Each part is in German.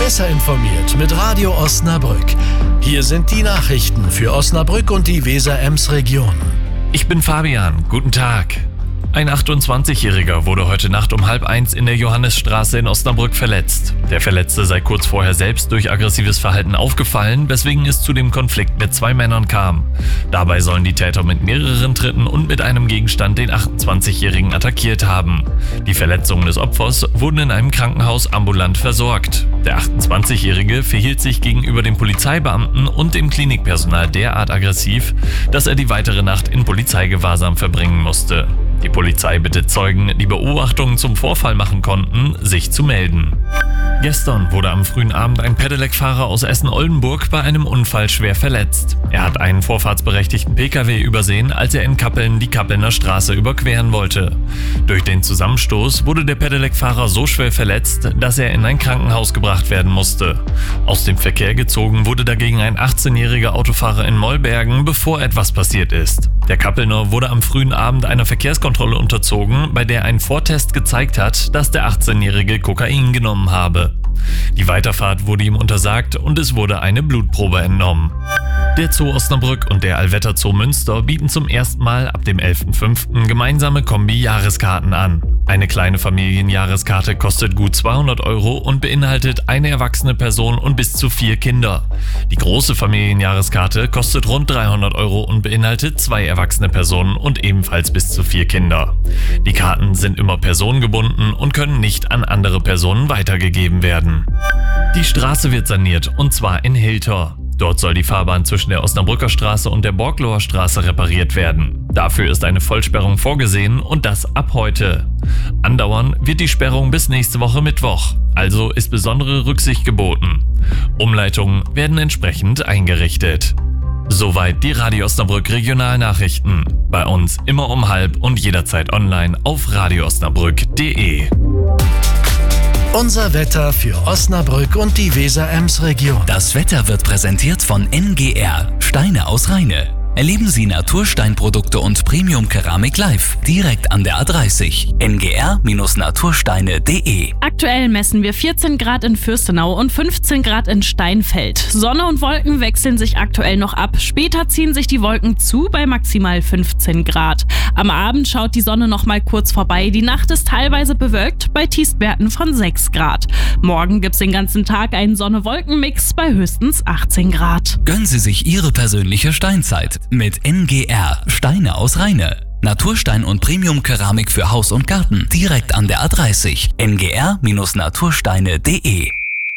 Besser informiert mit Radio Osnabrück. Hier sind die Nachrichten für Osnabrück und die Weser-Ems-Region. Ich bin Fabian, guten Tag. Ein 28-Jähriger wurde heute Nacht um 12:30 in der Johannesstraße in Osnabrück verletzt. Der Verletzte sei kurz vorher selbst durch aggressives Verhalten aufgefallen, weswegen es zu dem Konflikt mit 2 Männern kam. Dabei sollen die Täter mit mehreren Tritten und mit einem Gegenstand den 28-Jährigen attackiert haben. Die Verletzungen des Opfers wurden in einem Krankenhaus ambulant versorgt. Der 28-Jährige verhielt sich gegenüber dem Polizeibeamten und dem Klinikpersonal derart aggressiv, dass er die weitere Nacht in Polizeigewahrsam verbringen musste. Die Polizei bittet Zeugen, die Beobachtungen zum Vorfall machen konnten, sich zu melden. Gestern wurde am frühen Abend ein Pedelec-Fahrer aus Essen-Oldenburg bei einem Unfall schwer verletzt. Er hat einen vorfahrtsberechtigten Pkw übersehen, als er in Kappeln die Kappelner Straße überqueren wollte. Durch den Zusammenstoß wurde der Pedelec-Fahrer so schwer verletzt, dass er in ein Krankenhaus gebracht werden musste. Aus dem Verkehr gezogen wurde dagegen ein 18-jähriger Autofahrer in Mollbergen, bevor etwas passiert ist. Der Kappelner wurde am frühen Abend einer Verkehrskontrolle unterzogen, bei der ein Vortest gezeigt hat, dass der 18-jährige Kokain genommen habe. Die Weiterfahrt wurde ihm untersagt und es wurde eine Blutprobe entnommen. Der Zoo Osnabrück und der Allwetter Zoo Münster bieten zum ersten Mal ab dem 11.05. gemeinsame Kombi-Jahreskarten an. Eine kleine Familienjahreskarte kostet gut 200 € und beinhaltet eine erwachsene Person und bis zu 4 Kinder. Die große Familienjahreskarte kostet rund 300 € und beinhaltet 2 erwachsene Personen und ebenfalls bis zu 4 Kinder. Die Karten sind immer personengebunden und können nicht an andere Personen weitergegeben werden. Die Straße wird saniert, und zwar in Hilter. Dort soll die Fahrbahn zwischen der Osnabrücker Straße und der Borgloher Straße repariert werden. Dafür ist eine Vollsperrung vorgesehen und das ab heute. Andauern wird die Sperrung bis nächste Woche Mittwoch, also ist besondere Rücksicht geboten. Umleitungen werden entsprechend eingerichtet. Soweit die Radio Osnabrück Regionalnachrichten. Bei uns immer um 12:30 und jederzeit online auf radioosnabrück.de. Unser Wetter für Osnabrück und die Weser-Ems-Region. Das Wetter wird präsentiert von NGR, Steine aus Rheine. Erleben Sie Natursteinprodukte und Premium-Keramik live, direkt an der A30. ngr-natursteine.de. Aktuell messen wir 14 Grad in Fürstenau und 15 Grad in Steinfeld. Sonne und Wolken wechseln sich aktuell noch ab. Später ziehen sich die Wolken zu bei maximal 15 Grad. Am Abend schaut die Sonne noch mal kurz vorbei. Die Nacht ist teilweise bewölkt bei Tiefstwerten von 6 Grad. Morgen gibt's den ganzen Tag einen Sonne-Wolken-Mix bei höchstens 18 Grad. Gönnen Sie sich Ihre persönliche Steinzeit mit NGR, Steine aus Rheine. Naturstein und Premium-Keramik für Haus und Garten, direkt an der A30. ngr-natursteine.de.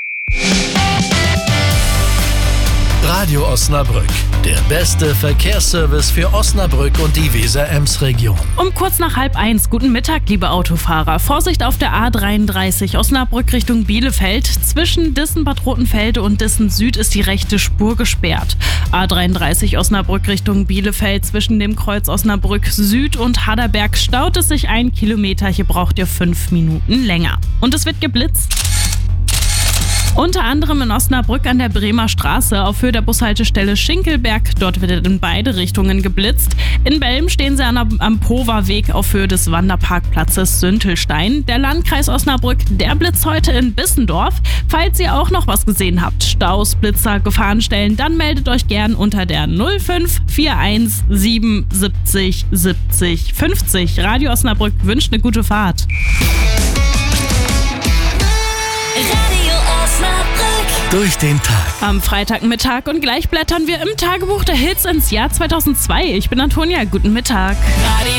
Radio Osnabrück, der beste Verkehrsservice für Osnabrück und die Weser-Ems-Region. Um kurz nach 12:30, guten Mittag, liebe Autofahrer. Vorsicht auf der A33 Osnabrück Richtung Bielefeld. Zwischen Dissen-Bad Rotenfelde und Dissen Süd ist die rechte Spur gesperrt. A33 Osnabrück Richtung Bielefeld zwischen dem Kreuz Osnabrück Süd und Haderberg staut es sich 1 Kilometer. Hier braucht ihr 5 Minuten länger. Und es wird geblitzt. Unter anderem in Osnabrück an der Bremer Straße auf Höhe der Bushaltestelle Schinkelberg. Dort wird in beide Richtungen geblitzt. In Belm stehen sie am Poverweg auf Höhe des Wanderparkplatzes Süntelstein. Der Landkreis Osnabrück, der blitzt heute in Bissendorf. Falls ihr auch noch was gesehen habt, Staus, Blitzer, Gefahrenstellen, dann meldet euch gern unter der 05 41 77 70 50. Radio Osnabrück wünscht eine gute Fahrt. Durch den Tag. Am Freitagmittag und gleich blättern wir im Tagebuch der Hits ins Jahr 2002. Ich bin Antonia, guten Mittag. Radio